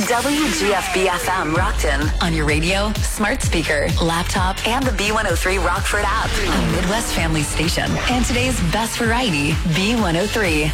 WGFB-FM Rockton on your radio, smart speaker, laptop, and the B103 Rockford app. A Midwest Family Station. And today's best variety, B103.